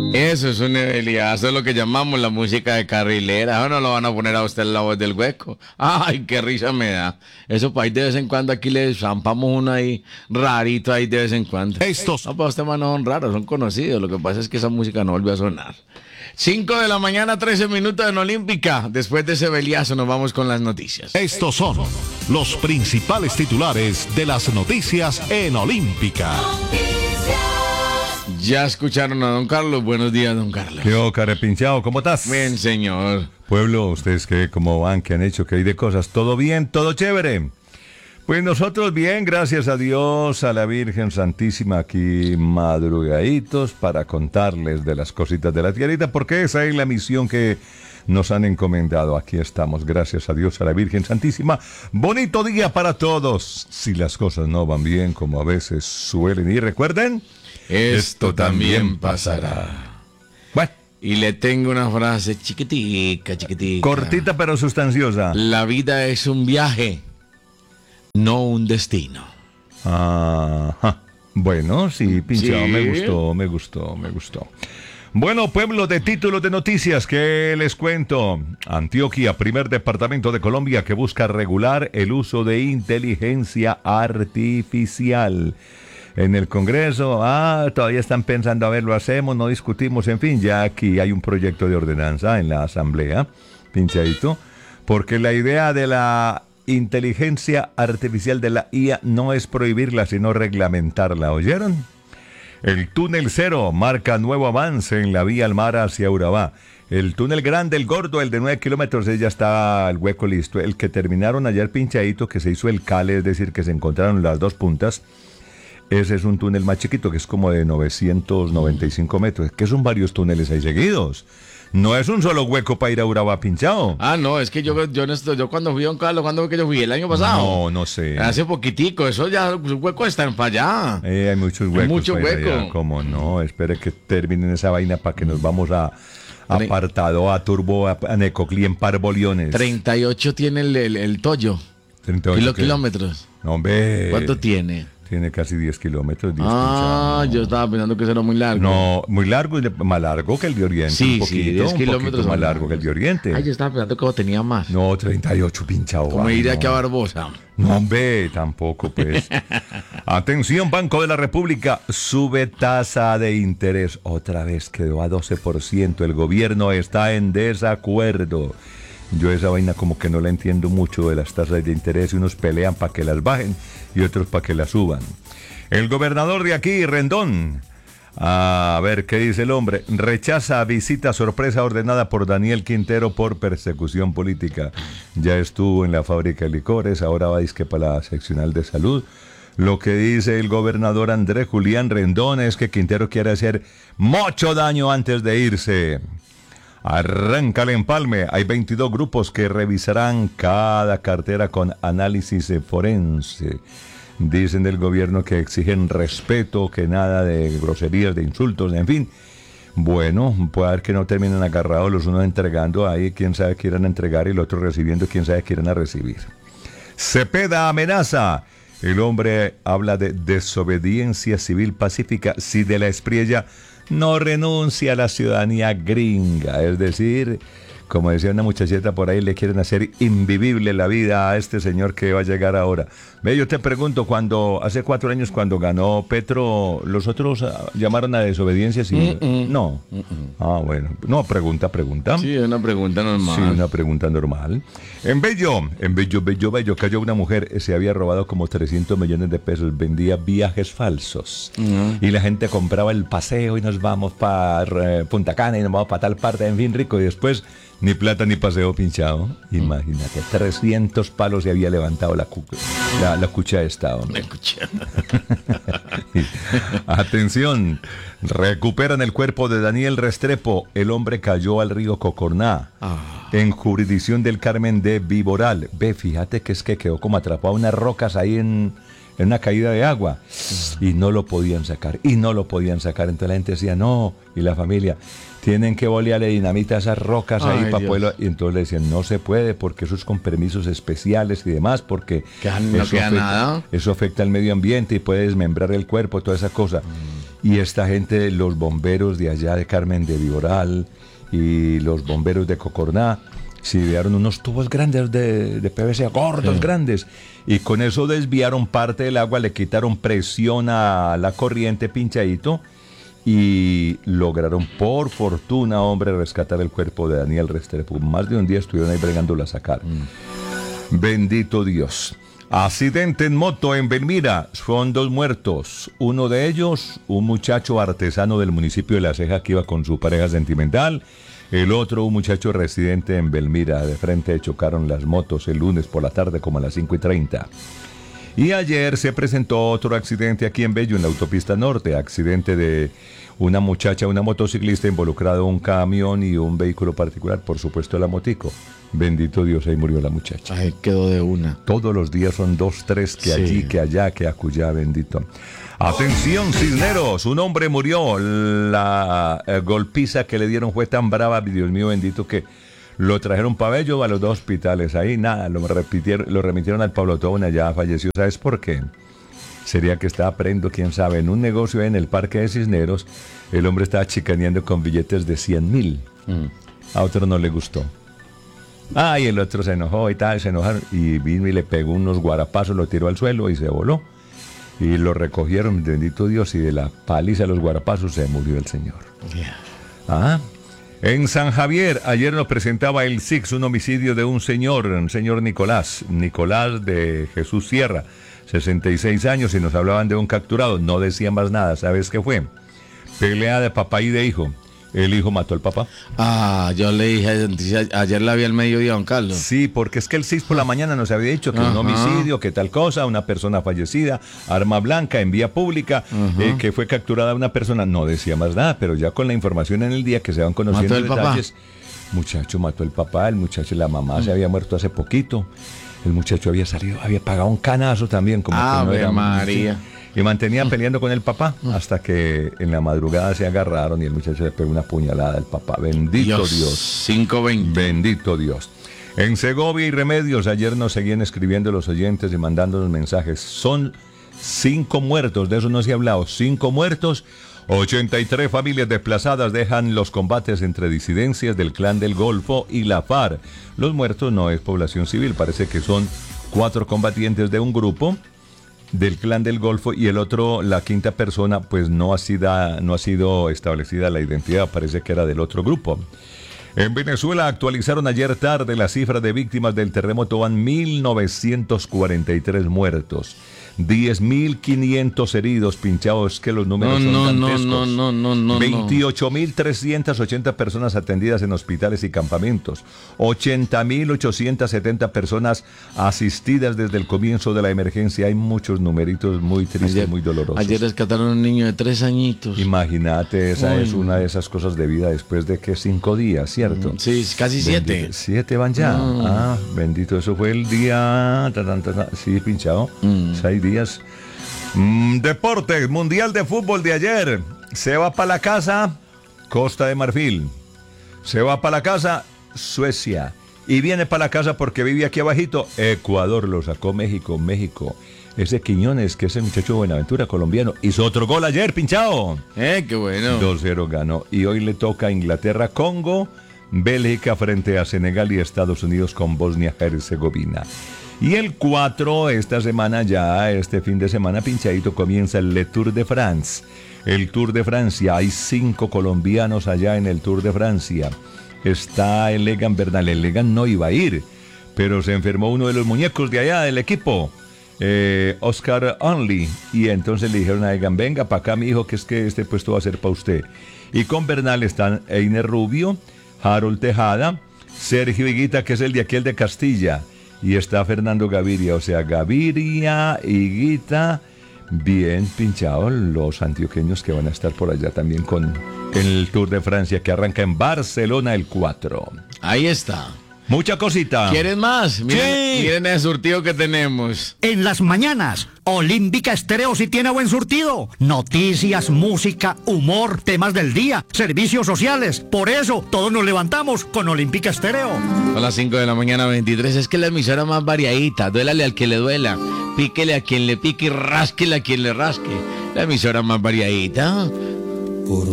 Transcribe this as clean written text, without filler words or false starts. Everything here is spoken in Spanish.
Eso es una debilidad, eso es lo que llamamos la música de carrilera. Eso no lo van a poner a usted en la voz del hueco. Ay, qué risa me da. Eso para ahí de vez en cuando aquí le zampamos uno ahí rarito ahí de vez en cuando. Estos. No, para usted más no son raros, son conocidos. Lo que pasa es que esa música no volvió a sonar. 5 de la mañana, 13 minutos en Olímpica. Después de ese beliazo nos vamos con las noticias. Estos son los principales titulares de las noticias en Olímpica. Ya escucharon a don Carlos. Buenos días, don Carlos. ¿Qué carepinchado? ¿Cómo estás? Bien, señor. Pueblo, ¿ustedes qué? ¿Cómo van? ¿Qué han hecho? ¿Qué hay de cosas? ¿Todo bien? ¿Todo chévere? Pues nosotros bien, gracias a Dios, a la Virgen Santísima, aquí madrugaditos para contarles de las cositas de la tierrita, porque esa es la misión que nos han encomendado. Aquí estamos, gracias a Dios, a la Virgen Santísima. Bonito día para todos. Si las cosas no van bien, como a veces suelen, y recuerden, esto también pasará. Bueno, y le tengo una frase chiquitica. cortita pero sustanciosa. La vida es un viaje, no un destino. Ajá. Bueno, sí, pinchado, Sí. me gustó. Bueno, pueblo, de títulos de noticias que les cuento. Antioquia, primer departamento de Colombia que busca regular el uso de inteligencia artificial. En el Congreso, todavía están pensando, a ver, lo hacemos, no discutimos, en fin, ya aquí hay un proyecto de ordenanza en la Asamblea, pinchadito, porque la idea de la inteligencia artificial de la IA no es prohibirla, sino reglamentarla, ¿oyeron? El túnel cero marca nuevo avance en la vía al mar hacia Urabá. El túnel grande, el gordo, el de 9 kilómetros, ya está el hueco listo. El que terminaron ayer pinchadito, que se hizo el cale, es decir, que se encontraron las dos puntas. Ese es un túnel más chiquito, que es como de 995 metros, que son varios túneles ahí seguidos. No es un solo hueco para ir a Urabá pinchado. No, es que yo cuando fui a don Carlos, ¿cuándo fue que yo fui? ¿El año pasado? No sé. Hace poquitico, eso ya, los huecos están para allá. Hay muchos huecos. Mucho para ir hueco. allá. ¿Cómo no? Espere que terminen esa vaina para que nos vamos a apartado, a turbo, a Necoclí en Parboliones. 38 tiene el Toyo. 38 kilómetros. No, hombre. ¿Cuánto tiene? Tiene casi 10 kilómetros. 10 yo estaba pensando que eso era muy largo. No, muy largo, más largo que el de Oriente. Sí, un poquito, 10 kilómetros más son largo que el de Oriente. Yo estaba pensando que tenía más. No, 38 pinchado. Como ir aquí a Barbosa. No, hombre, tampoco, pues. Atención, Banco de la República sube tasa de interés. Otra vez quedó a 12%. El gobierno está en desacuerdo. Yo esa vaina como que no la entiendo mucho de las tasas de interés. Unos pelean para que las bajen y otros para que las suban. El gobernador de aquí, Rendón, a ver qué dice el hombre, rechaza visita sorpresa ordenada por Daniel Quintero por persecución política. Ya estuvo en la fábrica de licores, ahora va que para la seccional de salud. Lo que dice el gobernador Andrés Julián Rendón es que Quintero quiere hacer mucho daño antes de irse. Arranca el empalme. Hay 22 grupos que revisarán cada cartera con análisis forense. Dicen del gobierno que exigen respeto, que nada de groserías, de insultos, en fin. Bueno, puede haber que no terminen agarrados los unos entregando ahí, quién sabe qué irán a entregar, y el otro recibiendo, quién sabe qué irán a recibir. Cepeda amenaza. El hombre habla de desobediencia civil pacífica si de la Espriella no renuncia a la ciudadanía gringa. Es decir, como decía una muchachita por ahí, le quieren hacer invivible la vida a este señor que va a llegar ahora. Ve, yo te pregunto, hace 4 años cuando ganó Petro, ¿los otros llamaron a desobediencia civil? No. Bueno. No, pregunta. Sí, es una pregunta normal. Sí, una pregunta normal. En Bello, cayó una mujer, se había robado como 300 millones de pesos, vendía viajes falsos. Y la gente compraba el paseo y nos vamos para Punta Cana y nos vamos para tal parte, en fin, rico. Y después, ni plata ni paseo pinchado. Imagínate, 300 palos se había levantado la cucha de esta, hombre. Atención, recuperan el cuerpo de Daniel Restrepo. El hombre cayó al río Cocorná, en jurisdicción del Carmen de Viboral. Ve, fíjate que es que quedó como atrapado unas rocas ahí en en una caída de agua. Y no lo podían sacar, Entonces la gente decía, no, y la familia, tienen que bolearle dinamita a esas rocas ahí Ay, para Dios. poderlo. Y entonces le decían, no se puede, porque eso es con permisos especiales y demás, porque No queda nada. eso afecta al medio ambiente y puede desmembrar el cuerpo, toda esa cosa. Y esta gente, los bomberos de allá de Carmen de Viboral y los bomberos de Cocorná, se idearon unos tubos grandes de PVC, gordos, grandes, y con eso desviaron parte del agua, le quitaron presión a la corriente pinchadito y lograron, por fortuna, hombre, rescatar el cuerpo de Daniel Restrepo. Más de un día estuvieron ahí bregándola a sacar. Bendito Dios. Accidente en moto en Belmira, son 2 muertos. Uno de ellos, un muchacho artesano del municipio de La Ceja que iba con su pareja sentimental. El otro, un muchacho residente en Belmira. De frente chocaron las motos el lunes por la tarde como a las 5:30. Y ayer se presentó otro accidente aquí en Bello, en la autopista norte. Accidente de una muchacha, una motociclista involucrado un camión y un vehículo particular, por supuesto la motico. Bendito Dios, ahí murió la muchacha. Ay, quedó de una. Todos los días son 2, 3, que Sí. allí, que allá, que acullá, bendito. Atención, Cisneros, un hombre murió. La golpiza que le dieron fue tan brava, Dios mío bendito, que lo trajeron para Bello a los 2 hospitales. Ahí nada, lo remitieron al Pablo Tobón, allá falleció. ¿Sabes por qué? Sería que estaba prendo, quién sabe, en un negocio en el Parque de Cisneros. El hombre estaba chicaneando con billetes de 100.000. A otro no le gustó. Y el otro se enojó y tal, se enojaron. Y vino y le pegó unos guarapazos, lo tiró al suelo y se voló. Y lo recogieron, bendito Dios, y de la paliza de los guarapazos se murió el señor. En San Javier, ayer nos presentaba el SIX, un homicidio de un señor Nicolás de Jesús Sierra, 66 años, y nos hablaban de un capturado. No decían más nada. ¿Sabes qué fue? Pelea de papá y de hijo. El hijo mató al papá. Yo le dije, ayer la vi al mediodía, don Carlos. Sí, porque es que el 6 por la mañana nos había dicho que un homicidio, que tal cosa, una persona fallecida, arma blanca en vía pública, que fue capturada una persona. No decía más nada, pero ya con la información en el día que se van conociendo ¿Mató el detalles. Muchacho mató el papá, el muchacho, la mamá se había muerto hace poquito. El muchacho había salido, había pagado un canazo también, como que no Ave era María. Y mantenía peleando con el papá hasta que en la madrugada se agarraron y el muchacho le pegó una puñalada al papá. Bendito Dios. 5:20. Bendito Dios. En Segovia y Remedios, ayer nos seguían escribiendo los oyentes y mandándonos mensajes. Son 5 muertos, de eso no se ha hablado. 5 muertos, 83 familias desplazadas dejan los combates entre disidencias del Clan del Golfo y la FARC. Los muertos no es población civil, parece que son 4 combatientes de un grupo del Clan del Golfo y el otro, la quinta persona, pues no ha sido establecida la identidad, parece que era del otro grupo. En Venezuela actualizaron ayer tarde la cifra de víctimas del terremoto, van 1.943 muertos, 10.500 heridos, pinchados, que los números son dantescos. No. 28.380 personas atendidas en hospitales y campamentos, 80.870 personas asistidas desde el comienzo de la emergencia. Hay muchos numeritos muy tristes, muy dolorosos. Ayer rescataron a un niño de 3 añitos. Imagínate, esa es una de esas cosas de vida después de que 5 días, ¿cierto? Sí, casi 7. 7 van ya. Bendito, eso fue el día. Sí, pinchado. 6 días. Deportes, Mundial de Fútbol de ayer. Se va para la casa Costa de Marfil. Se va para la casa Suecia. Y viene para la casa porque vive aquí abajito Ecuador. Lo sacó México. Ese Quiñones, que es el muchacho de Buenaventura, colombiano, hizo otro gol ayer, pinchado. Qué bueno. 2-0 ganó. Y hoy le toca a Inglaterra, Congo, Bélgica frente a Senegal y Estados Unidos con Bosnia-Herzegovina. Y el 4, esta semana ya, este fin de semana, pinchadito, comienza el Le Tour de France. El Tour de Francia, hay 5 colombianos allá en el Tour de Francia. Está el Egan Bernal. El Egan no iba a ir, pero se enfermó uno de los muñecos de allá del equipo, Oscar Only. Y entonces le dijeron a Egan, venga para acá, mi hijo, que es que este puesto va a ser para usted. Y con Bernal están Einer Rubio, Harold Tejada, Sergio Higuita, que es el de aquí, el de Castilla. Y está Fernando Gaviria, o sea, Gaviria, Higuita, bien pinchados los antioqueños que van a estar por allá también con el Tour de Francia que arranca en Barcelona el 4. Ahí está. Mucha cosita. ¿Quieren más? Miren, Sí. miren el surtido que tenemos. En las mañanas, Olímpica Estéreo sí tiene buen surtido. Noticias, música, humor, temas del día, servicios sociales. Por eso, todos nos levantamos con Olímpica Estéreo. Son las 5 de la mañana, 23. Es que la emisora más variadita. Duélale al que le duela. Píquele a quien le pique y rásquele a quien le rasque. La emisora más variadita.